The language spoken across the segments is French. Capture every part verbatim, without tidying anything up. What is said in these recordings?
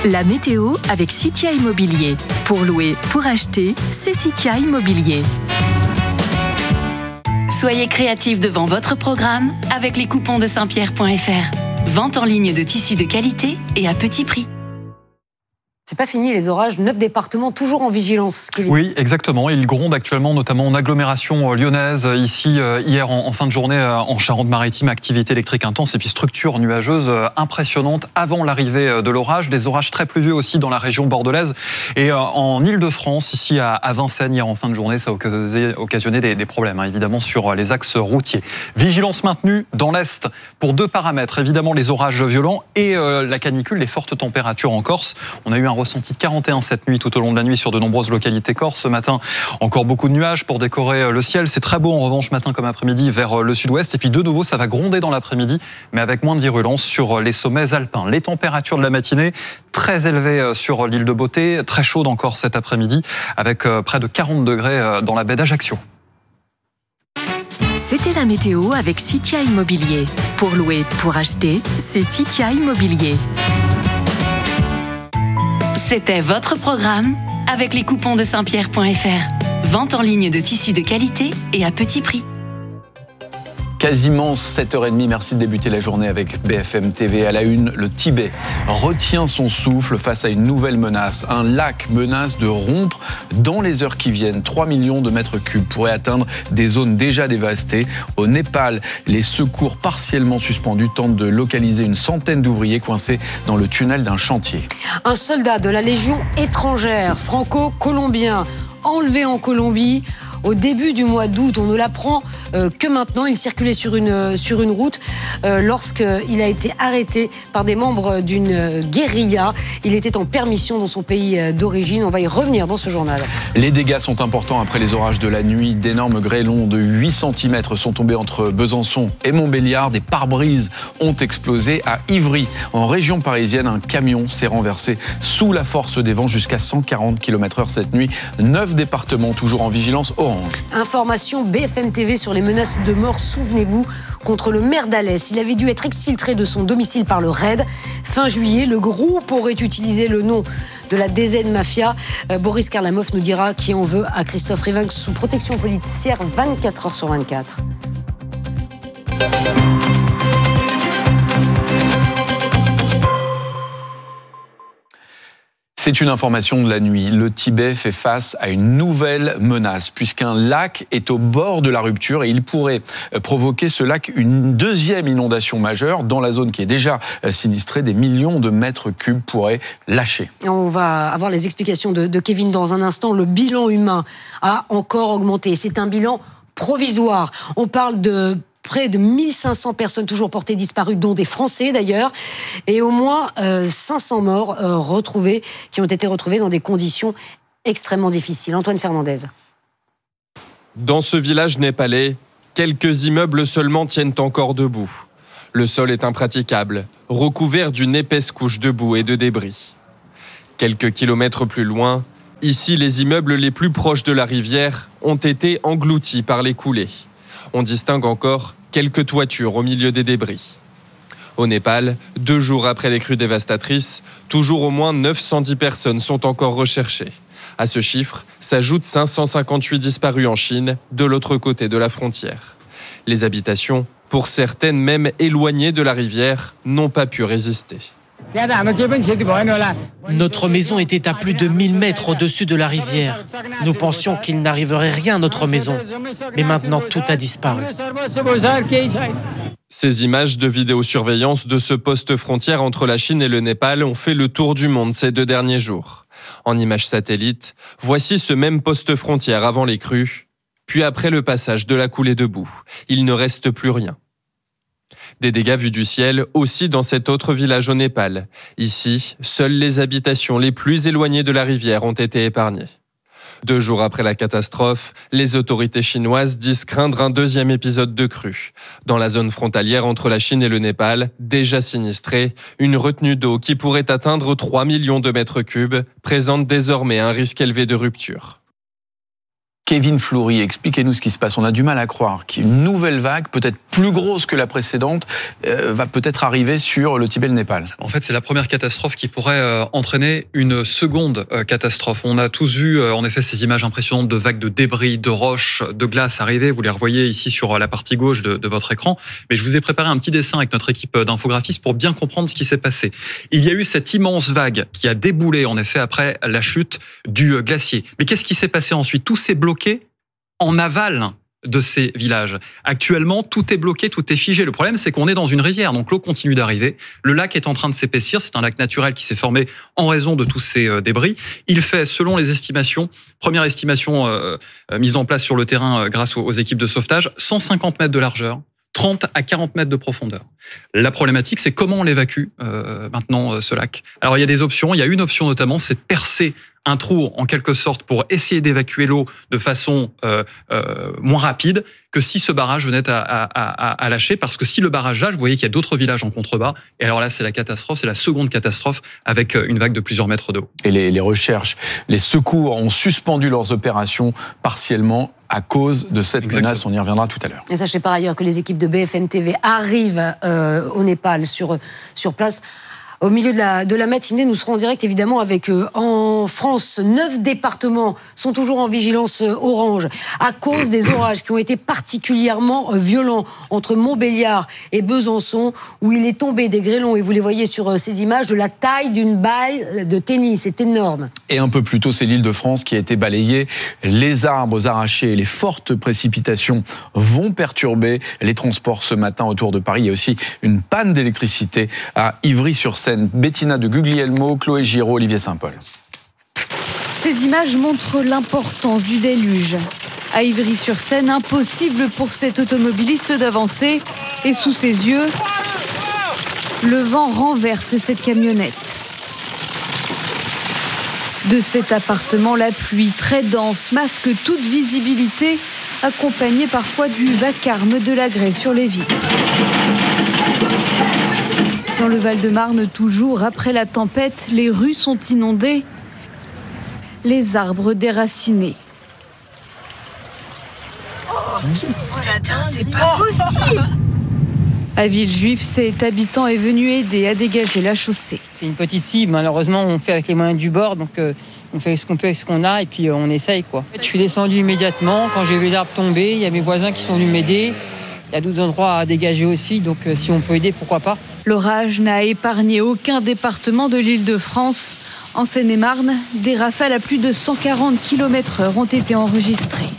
La météo avec Citia Immobilier. Pour louer, pour acheter, c'est Citia Immobilier. Soyez créatifs devant votre programme avec les coupons de saint pierre point f r. Vente en ligne de tissus de qualité et à petit prix. C'est pas fini les orages, neuf départements toujours en vigilance, Kevin. Oui, exactement. Ils grondent actuellement, notamment en agglomération lyonnaise. Ici, hier, en fin de journée, en Charente-Maritime, activité électrique intense et puis structure nuageuse impressionnante avant l'arrivée de l'orage. Des orages très pluvieux aussi dans la région bordelaise. Et en Ile-de-France, ici à Vincennes, hier en fin de journée, ça a occasionné des problèmes, hein, évidemment, sur les axes routiers. Vigilance maintenue dans l'Est pour deux paramètres. Évidemment, les orages violents et la canicule, les fortes températures en Corse. On a eu un ressenti de quarante et un cette nuit, tout au long de la nuit sur de nombreuses localités corses. Ce matin, encore beaucoup de nuages pour décorer le ciel. C'est très beau en revanche matin comme après-midi vers le sud-ouest. Et puis de nouveau, ça va gronder dans l'après-midi, mais avec moins de virulence sur les sommets alpins. Les températures de la matinée, très élevées sur l'île de Beauté, très chaudes encore cet après-midi, avec près de quarante degrés dans la baie d'Ajaccio. C'était la météo avec Citia Immobilier. Pour louer, pour acheter, c'est Citia Immobilier. C'était votre programme avec les coupons de saint pierre point f r. Vente en ligne de tissus de qualité et à petit prix. Quasiment sept heures trente, merci de débuter la journée avec B F M T V. À la une, le Tibet retient son souffle face à une nouvelle menace. Un lac menace de rompre dans les heures qui viennent. trois millions de mètres cubes pourraient atteindre des zones déjà dévastées. Au Népal, les secours partiellement suspendus tentent de localiser une centaine d'ouvriers coincés dans le tunnel d'un chantier. Un soldat de la Légion étrangère franco-colombien enlevé en Colombie au début du mois d'août. On ne l'apprend euh, que maintenant. Il circulait sur une, euh, sur une route euh, lorsqu'il a été arrêté par des membres d'une euh, guérilla. Il était en permission dans son pays euh, d'origine. On va y revenir dans ce journal. Les dégâts sont importants après les orages de la nuit. D'énormes grêlons de huit centimètres sont tombés entre Besançon et Montbéliard. Des pare-brises ont explosé à Ivry. En région parisienne, un camion s'est renversé sous la force des vents jusqu'à cent quarante kilomètres heure cette nuit. Neuf départements toujours en vigilance orange. Information B F M T V sur les menaces de mort, souvenez-vous, contre le maire d'Alès. Il avait dû être exfiltré de son domicile par le R A I D. Fin juillet, le groupe aurait utilisé le nom de la D Z Mafia. Euh, Boris Karlamov nous dira qui en veut à Christophe Rivinx sous protection policière vingt-quatre heures sur vingt-quatre. C'est une information de la nuit. Le Tibet fait face à une nouvelle menace puisqu'un lac est au bord de la rupture et il pourrait provoquer ce lac une deuxième inondation majeure dans la zone qui est déjà sinistrée. Des millions de mètres cubes pourraient lâcher. On va avoir les explications de, de Kevin dans un instant. Le bilan humain a encore augmenté. C'est un bilan provisoire. On parle de près de mille cinq cents personnes toujours portées disparues, dont des Français d'ailleurs, et au moins euh, cinq cents morts euh, retrouvés, qui ont été retrouvés dans des conditions extrêmement difficiles. Antoine Fernandez. Dans ce village népalais, quelques immeubles seulement tiennent encore debout. Le sol est impraticable, recouvert d'une épaisse couche de boue et de débris. Quelques kilomètres plus loin, ici les immeubles les plus proches de la rivière ont été engloutis par les coulées. On distingue encore quelques toitures au milieu des débris. Au Népal, deux jours après les crues dévastatrices, toujours au moins neuf cent dix personnes sont encore recherchées. À ce chiffre s'ajoutent cinq cent cinquante-huit disparus en Chine, de l'autre côté de la frontière. Les habitations, pour certaines même éloignées de la rivière, n'ont pas pu résister. Notre maison était à plus de mille mètres au-dessus de la rivière. Nous pensions qu'il n'arriverait rien à notre maison. Mais maintenant, tout a disparu. Ces images de vidéosurveillance de ce poste frontière entre la Chine et le Népal ont fait le tour du monde ces deux derniers jours. En images satellites, voici ce même poste frontière avant les crues, puis après le passage de la coulée de boue. Il ne reste plus rien. Des dégâts vus du ciel aussi dans cet autre village au Népal. Ici, seules les habitations les plus éloignées de la rivière ont été épargnées. Deux jours après la catastrophe, les autorités chinoises disent craindre un deuxième épisode de crue. Dans la zone frontalière entre la Chine et le Népal, déjà sinistrée, une retenue d'eau qui pourrait atteindre trois millions de mètres cubes présente désormais un risque élevé de rupture. Kevin Fleury, expliquez-nous ce qui se passe. On a du mal à croire qu'une nouvelle vague, peut-être plus grosse que la précédente, euh, va peut-être arriver sur le Tibet et le Népal. En fait, c'est la première catastrophe qui pourrait euh, entraîner une seconde euh, catastrophe. On a tous vu, euh, en effet, ces images impressionnantes de vagues de débris, de roches, de glace arriver. Vous les revoyez ici sur la partie gauche de, de votre écran. Mais je vous ai préparé un petit dessin avec notre équipe d'infographistes pour bien comprendre ce qui s'est passé. Il y a eu cette immense vague qui a déboulé, en effet, après la chute du glacier. Mais qu'est-ce qui s'est passé ensuite ? Tout s'est bloqué en aval de ces villages. Actuellement, tout est bloqué, tout est figé. Le problème, c'est qu'on est dans une rivière, donc l'eau continue d'arriver. Le lac est en train de s'épaissir. C'est un lac naturel qui s'est formé en raison de tous ces euh, débris. Il fait, selon les estimations, première estimation euh, euh, mise en place sur le terrain euh, grâce aux, aux équipes de sauvetage, cent cinquante mètres de largeur, trente à quarante mètres de profondeur. La problématique, c'est comment on l'évacue euh, maintenant, euh, ce lac. Alors, il y a des options. Il y a une option notamment, c'est de percer un trou en quelque sorte pour essayer d'évacuer l'eau de façon euh, euh, moins rapide que si ce barrage venait à, à, à, à lâcher. Parce que si le barrage lâche, vous voyez qu'il y a d'autres villages en contrebas. Et alors là, c'est la catastrophe, c'est la seconde catastrophe avec une vague de plusieurs mètres d'eau. Et les, les recherches, les secours ont suspendu leurs opérations partiellement à cause de cette Exactement. menace. On y reviendra tout à l'heure. Et sachez par ailleurs que les équipes de B F M T V arrivent euh, au Népal sur, sur place. Au milieu de la, de la matinée, nous serons en direct évidemment avec eux. En France, neuf départements sont toujours en vigilance orange à cause des orages qui ont été particulièrement violents entre Montbéliard et Besançon, où il est tombé des grêlons, et vous les voyez sur ces images, de la taille d'une balle de tennis. C'est énorme. Et un peu plus tôt, c'est l'Île-de-France qui a été balayée. Les arbres arrachés, les fortes précipitations vont perturber les transports ce matin autour de Paris. Il y a aussi une panne d'électricité à Ivry-sur-Seine. Bettina de Guglielmo, Chloé Giraud, Olivier Saint-Paul. Ces images montrent l'importance du déluge. À Ivry-sur-Seine, impossible pour cet automobiliste d'avancer. Et sous ses yeux, le vent renverse cette camionnette. De cet appartement, la pluie très dense masque toute visibilité, accompagnée parfois du vacarme de la grêle sur les vitres. Dans le Val-de-Marne, toujours après la tempête, les rues sont inondées, les arbres déracinés. Oh, c'est pas possible! À Villejuif, cet habitant est venu aider à dégager la chaussée. C'est une petite cible, malheureusement, on fait avec les moyens du bord, donc euh, on fait ce qu'on peut avec ce qu'on a et puis euh, on essaye, quoi. Je suis descendu immédiatement, quand j'ai vu l'arbre tomber, il y a mes voisins qui sont venus m'aider. Il y a d'autres endroits à dégager aussi, donc euh, si on peut aider, pourquoi pas. L'orage n'a épargné aucun département de l'Île-de-France. En Seine-et-Marne, des rafales à plus de cent quarante kilomètres heure ont été enregistrées.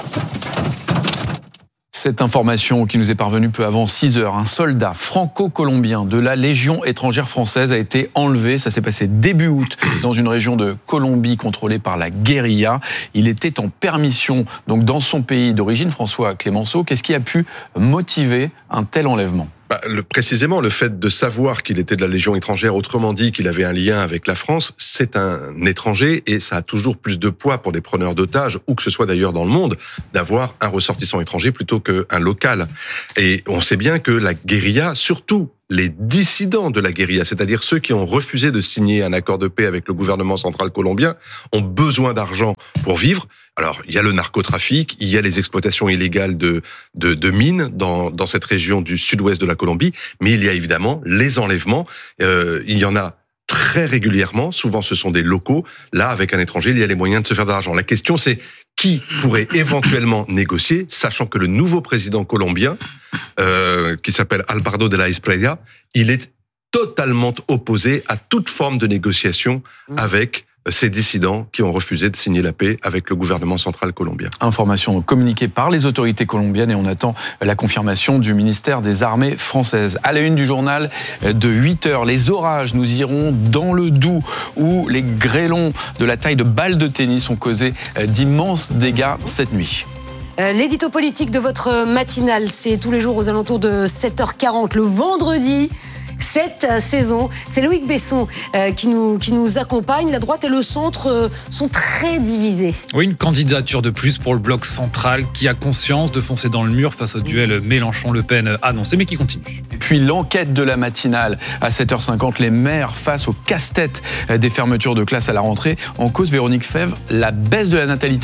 Cette information qui nous est parvenue peu avant six heures, un soldat franco-colombien de la Légion étrangère française a été enlevé. Ça s'est passé début août dans une région de Colombie contrôlée par la guérilla. Il était en permission donc dans son pays d'origine, François Clémenceau. Qu'est-ce qui a pu motiver un tel enlèvement ? Bah, le, précisément, le fait de savoir qu'il était de la Légion étrangère, autrement dit qu'il avait un lien avec la France, c'est un étranger et ça a toujours plus de poids pour des preneurs d'otages, où que ce soit d'ailleurs dans le monde, d'avoir un ressortissant étranger plutôt qu'un local. Et on sait bien que la guérilla, surtout les dissidents de la guérilla, c'est-à-dire ceux qui ont refusé de signer un accord de paix avec le gouvernement central colombien, ont besoin d'argent pour vivre. Alors, il y a le narcotrafic, il y a les exploitations illégales de, de, de mines dans, dans cette région du sud-ouest de la Colombie, mais il y a évidemment les enlèvements. Euh, il y en a très régulièrement, souvent ce sont des locaux. Là, avec un étranger, il y a les moyens de se faire de l'argent. La question, c'est qui pourrait éventuellement négocier, sachant que le nouveau président colombien, euh, qui s'appelle Alvaro de la Espriella, il est totalement opposé à toute forme de négociation avec ces dissidents qui ont refusé de signer la paix avec le gouvernement central colombien. Information communiquée par les autorités colombiennes et on attend la confirmation du ministère des Armées françaises. À la une du journal de huit heures, les orages, nous irons dans le Doubs où les grêlons de la taille de balles de tennis ont causé d'immenses dégâts cette nuit. L'édito politique de votre matinale, c'est tous les jours aux alentours de sept heures quarante, le vendredi. Cette saison, c'est Loïc Besson euh, qui, nous, qui nous accompagne. La droite et le centre euh, sont très divisés. Oui, une candidature de plus pour le bloc central qui a conscience de foncer dans le mur face au duel Mélenchon-Le Pen annoncé, mais qui continue. Et puis l'enquête de la matinale à sept heures cinquante, les maires face au casse-tête des fermetures de classes à la rentrée. En cause, Véronique Fèvre, la baisse de la natalité.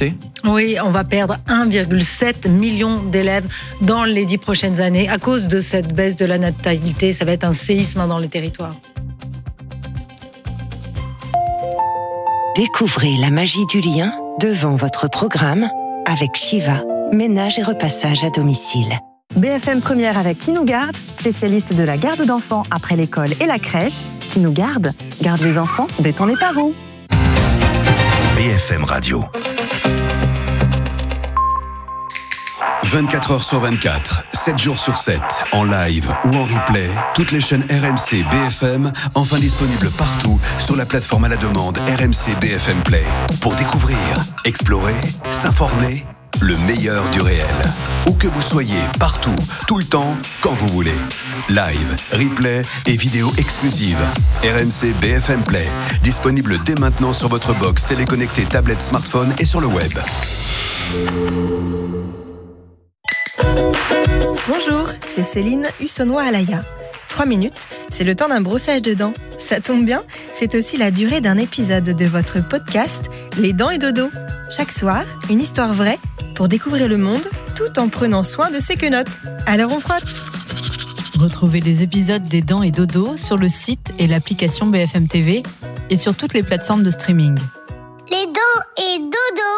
Oui, on va perdre un virgule sept million d'élèves dans les dix prochaines années à cause de cette baisse de la natalité. Ça va être un séisme dans les territoires. Découvrez la magie du lien devant votre programme avec Shiva, ménage et repassage à domicile. B F M Première avec Qui nous garde, spécialiste de la garde d'enfants après l'école et la crèche. Qui nous garde, garde les enfants, détend les parents. B F M Radio. vingt-quatre heures sur vingt-quatre, sept jours sur sept, en live ou en replay, toutes les chaînes R M C B F M, enfin disponibles partout sur la plateforme à la demande R M C B F M Play. Pour découvrir, explorer, s'informer, le meilleur du réel. Où que vous soyez, partout, tout le temps, quand vous voulez. Live, replay et vidéos exclusives. R M C B F M Play, disponible dès maintenant sur votre box téléconnectée, tablette, smartphone et sur le web. Bonjour, c'est Céline Hussonnois-Alaya. Trois minutes, c'est le temps d'un brossage de dents. Ça tombe bien, c'est aussi la durée d'un épisode de votre podcast Les Dents et Dodo. Chaque soir, une histoire vraie pour découvrir le monde tout en prenant soin de ses quenottes. Alors on frotte. Retrouvez les épisodes des Dents et Dodo sur le site et l'application B F M T V et sur toutes les plateformes de streaming. Les Dents et Dodo.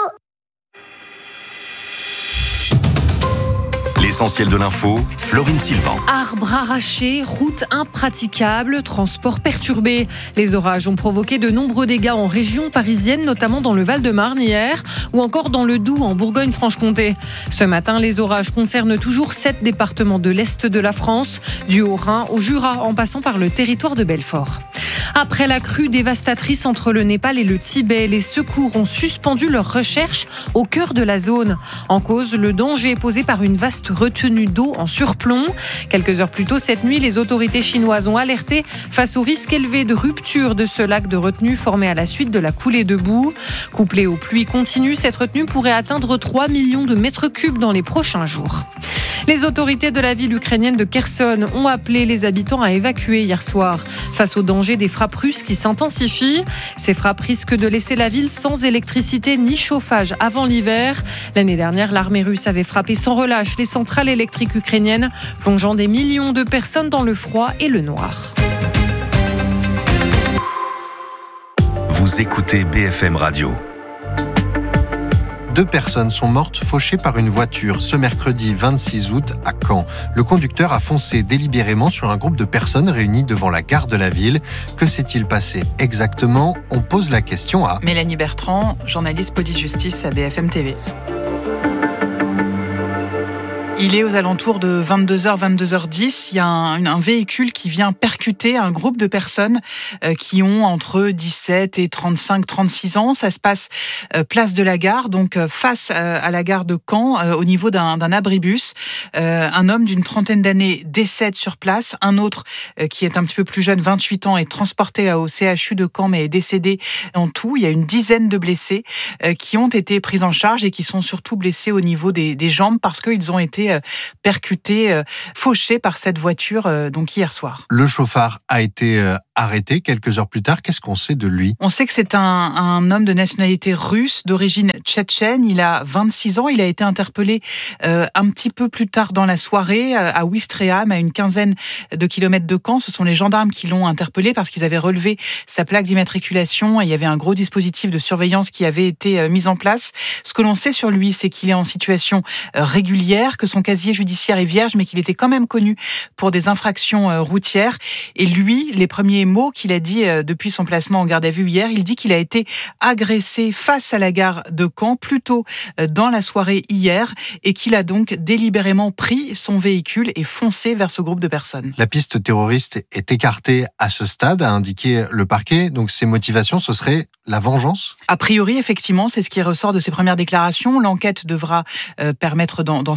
L'essentiel de l'info, Florine Sylvain. Arbres arrachés, routes impraticables, transports perturbés. Les orages ont provoqué de nombreux dégâts en région parisienne, notamment dans le Val-de-Marne hier, ou encore dans le Doubs, en Bourgogne-Franche-Comté. Ce matin, les orages concernent toujours sept départements de l'Est de la France, du Haut-Rhin au Jura, en passant par le territoire de Belfort. Après la crue dévastatrice entre le Népal et le Tibet, les secours ont suspendu leurs recherches au cœur de la zone. En cause, le danger posé par une vaste retenue d'eau en surplomb. Quelques heures plus tôt cette nuit, les autorités chinoises ont alerté face au risque élevé de rupture de ce lac de retenue formé à la suite de la coulée de boue. Couplée aux pluies continues, cette retenue pourrait atteindre trois millions de mètres cubes dans les prochains jours. Les autorités de la ville ukrainienne de Kherson ont appelé les habitants à évacuer hier soir face au danger des frappes russes qui s'intensifient. Ces frappes risquent de laisser la ville sans électricité ni chauffage avant l'hiver. L'année dernière, l'armée russe avait frappé sans relâche les centrales électriques ukrainiennes, plongeant des millions de personnes dans le froid et le noir. Vous écoutez B F M Radio. Deux personnes sont mortes fauchées par une voiture ce mercredi vingt-six août à Caen. Le conducteur a foncé délibérément sur un groupe de personnes réunies devant la gare de la ville. Que s'est-il passé exactement ? On pose la question à Mélanie Bertrand, journaliste police-justice à B F M T V. Il est aux alentours de vingt-deux heures, vingt-deux heures dix. Il y a un, un véhicule qui vient percuter un groupe de personnes euh, qui ont entre dix-sept et trente-cinq, trente-six ans. Ça se passe euh, place de la Gare, donc euh, face euh, à la gare de Caen, euh, au niveau d'un, d'un abribus. Euh, un homme d'une trentaine d'années décède sur place. Un autre euh, qui est un petit peu plus jeune, vingt-huit ans, est transporté au C H U de Caen, mais est décédé en tout. Il y a une dizaine de blessés euh, qui ont été pris en charge et qui sont surtout blessés au niveau des, des jambes parce qu'ils ont été percuté, fauché par cette voiture donc hier soir. Le chauffard a été arrêté quelques heures plus tard. Qu'est-ce qu'on sait de lui ? On sait que c'est un, un homme de nationalité russe, d'origine tchétchène. Il a vingt-six ans. Il a été interpellé euh, un petit peu plus tard dans la soirée à Ouistreham, à une quinzaine de kilomètres de Caen. Ce sont les gendarmes qui l'ont interpellé parce qu'ils avaient relevé sa plaque d'immatriculation et il y avait un gros dispositif de surveillance qui avait été mis en place. Ce que l'on sait sur lui, c'est qu'il est en situation régulière, que son casier judiciaire est vierge, mais qu'il était quand même connu pour des infractions routières. Et lui, les premiers mots qu'il a dit depuis son placement en garde à vue hier, il dit qu'il a été agressé face à la gare de Caen, plus tôt dans la soirée hier, et qu'il a donc délibérément pris son véhicule et foncé vers ce groupe de personnes. La piste terroriste est écartée à ce stade, a indiqué le parquet. Donc ses motivations, ce serait la vengeance ? A priori, effectivement, c'est ce qui ressort de ses premières déclarations. L'enquête devra euh, permettre d'en, d'en savoir plus.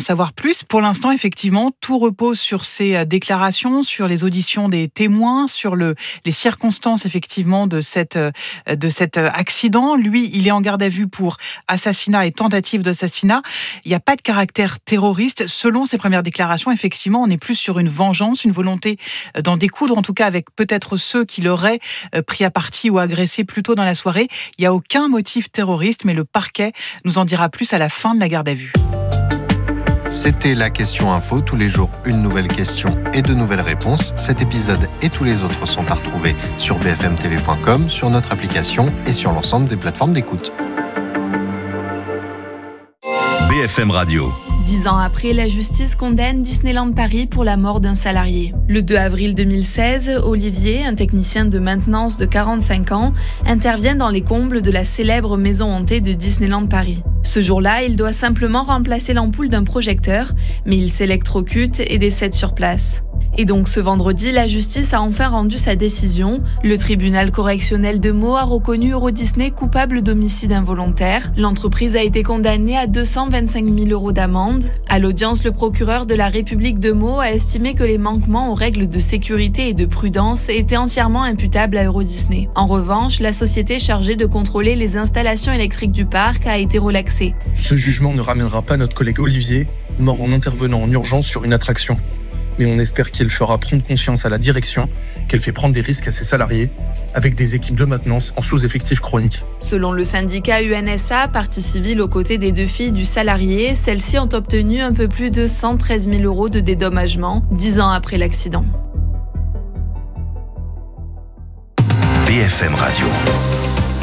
plus. Pour l'instant, effectivement, tout repose sur ces déclarations, sur les auditions des témoins, sur le, les circonstances, effectivement, de, cette, de cet accident. Lui, il est en garde à vue pour assassinat et tentative d'assassinat. Il n'y a pas de caractère terroriste. Selon ses premières déclarations, effectivement, on est plus sur une vengeance, une volonté d'en découdre, en tout cas avec peut-être ceux qui l'auraient pris à partie ou agressé plus tôt dans la soirée. Il n'y a aucun motif terroriste, mais le parquet nous en dira plus à la fin de la garde à vue. C'était la question info. Tous les jours, une nouvelle question et de nouvelles réponses. Cet épisode et tous les autres sont à retrouver sur b f m t v point com, sur notre application et sur l'ensemble des plateformes d'écoute. B F M Radio. Dix ans après, la justice condamne Disneyland Paris pour la mort d'un salarié. Le deux avril deux mille seize, Olivier, un technicien de maintenance de quarante-cinq ans, intervient dans les combles de la célèbre maison hantée de Disneyland Paris. Ce jour-là, il doit simplement remplacer l'ampoule d'un projecteur, mais il s'électrocute et décède sur place. Et donc ce vendredi, la justice a enfin rendu sa décision. Le tribunal correctionnel de Meaux a reconnu Euro Disney coupable d'homicide involontaire. L'entreprise a été condamnée à deux cent vingt-cinq mille euros d'amende. À l'audience, le procureur de la République de Meaux a estimé que les manquements aux règles de sécurité et de prudence étaient entièrement imputables à Euro Disney. En revanche, la société chargée de contrôler les installations électriques du parc a été relaxée. Ce jugement ne ramènera pas notre collègue Olivier, mort en intervenant en urgence sur une attraction. Mais on espère qu'il fera prendre conscience à la direction qu'elle fait prendre des risques à ses salariés avec des équipes de maintenance en sous-effectif chronique. Selon le syndicat U N S A, partie civile aux côtés des deux filles du salarié, celles-ci ont obtenu un peu plus de cent treize mille euros de dédommagement, dix ans après l'accident. B F M Radio.